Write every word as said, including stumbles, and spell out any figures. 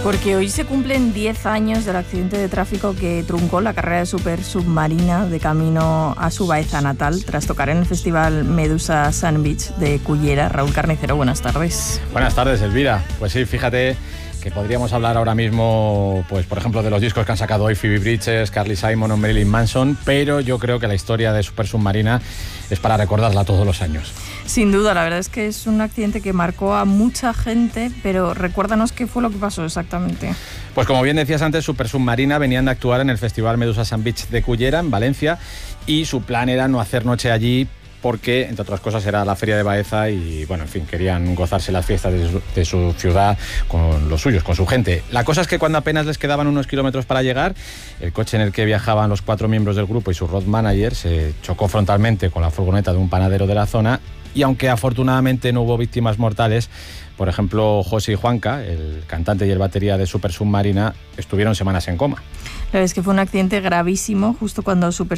Porque hoy se cumplen diez años del accidente de tráfico que truncó la carrera de super submarina de camino a su Baeza natal tras tocar en el festival Medusa Sun Beach de Cullera. Raúl Carnicero, buenas tardes. Buenas tardes, Elvira. Pues sí, fíjate que podríamos hablar ahora mismo, pues por ejemplo, de los discos que han sacado hoy Phoebe Bridgers, Carly Simon o Marilyn Manson, pero yo creo que la historia de Super Submarina es para recordarla todos los años. Sin duda, la verdad es que es un accidente que marcó a mucha gente, pero recuérdanos qué fue lo que pasó exactamente. Pues como bien decías antes, Super Submarina venían de actuar en el festival Medusa Sun Beach de Cullera, en Valencia, y su plan era no hacer noche allí, porque, entre otras cosas, era la feria de Baeza y, bueno, en fin, querían gozarse las fiestas de su, de su ciudad con los suyos, con su gente. La cosa es que cuando apenas les quedaban unos kilómetros para llegar, el coche en el que viajaban los cuatro miembros del grupo y su road manager se chocó frontalmente con la furgoneta de un panadero de la zona y, aunque afortunadamente no hubo víctimas mortales, por ejemplo, José y Juanca, el cantante y el batería de Super Submarina, estuvieron semanas en coma. La verdad es que fue un accidente gravísimo justo cuando Super